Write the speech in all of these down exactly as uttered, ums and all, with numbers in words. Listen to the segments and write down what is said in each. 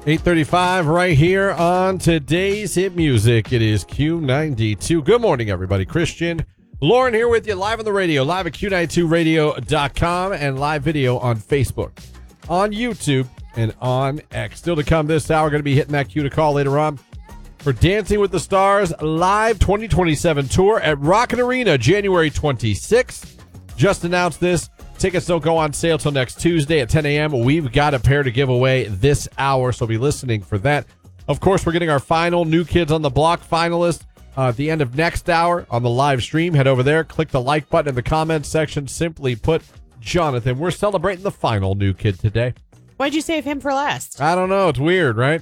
eight thirty-five right here on today's hit music. It is Q ninety-two. Good morning, everybody. Christian, Lauren here with you live on the radio, live at Q ninety-two radio dot com and live video on Facebook, on YouTube, and on X. Still to come this hour, going to be hitting that Q to call later on for Dancing with the Stars live twenty twenty-seven tour at Rocket Arena, January twenty-sixth. Just announced this. Tickets don't go on sale till next Tuesday at ten a.m. We've got a pair to give away this hour, so be listening for that. Of course, we're getting our final New Kids on the Block finalists uh, at the end of next hour on the live stream. Head over there, click the like button in the comments section. Simply put, Jonathan, we're celebrating the final New Kid today. Why'd you save him for last? I don't know. It's weird, right?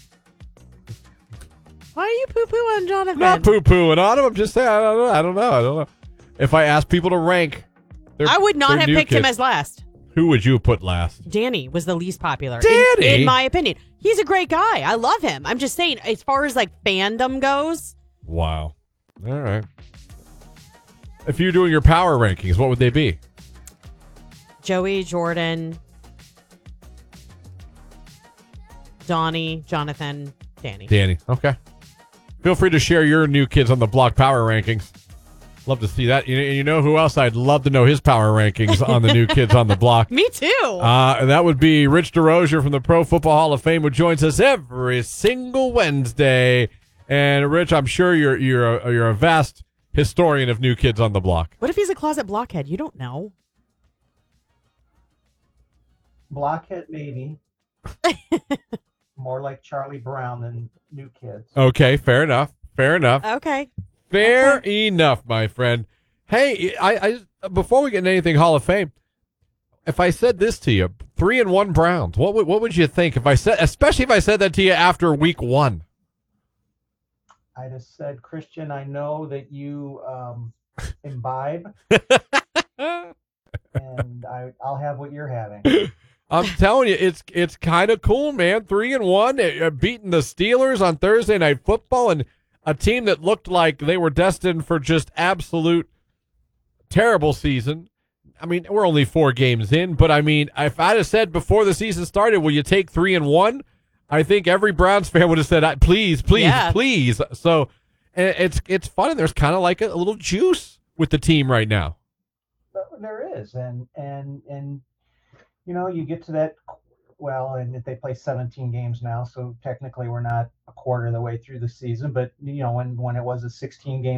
Why are you poo-pooing Jonathan? Not poo-pooing on him. I'm just saying, I don't know. I don't know. I don't know. If I ask people to rank, their, I would not have picked kids, him as last. Who would you put last? Danny was the least popular. Danny? In, in my opinion. He's a great guy. I love him. I'm just saying, as far as like fandom goes. Wow. All right. If you're doing your power rankings, what would they be? Joey, Jordan, Donnie, Jonathan, Danny. Danny. Okay. Feel free to share your New Kids on the Block power rankings. Love to see that. You know, you know who else I'd love to know his power rankings on the New Kids on the Block? Me too. Uh, that would be Rich DeRozier from the Pro Football Hall of Fame, who joins us every single Wednesday. And Rich, I'm sure you're you're a, you're a vast historian of New Kids on the Block. What if he's a closet blockhead? You don't know. Blockhead, maybe. More like Charlie Brown than New Kids. Okay, fair enough. Fair enough. Okay. Fair okay. enough, my friend. Hey, I, I before we get into anything Hall of Fame, if I said this to you, three and one Browns, what would what would you think if I said, especially if I said that to you after week one? I just said, Christian, I know that you um, imbibe, and I, I'll have what you're having. I'm telling you, it's it's kind of cool, man. Three and one, uh, beating the Steelers on Thursday Night Football, and a team that looked like they were destined for just absolute terrible season. I mean, we're only four games in, but I mean, if I'd have said before the season started, will you take three and one? I think every Browns fan would have said, please, please, yeah. please. So it's it's fun, and there's kind of like a, a little juice with the team right now. There is, and and and you know, you get to that. Well, and they play seventeen games now, so technically we're not a quarter of the way through the season. But you know, when when it was a sixteen game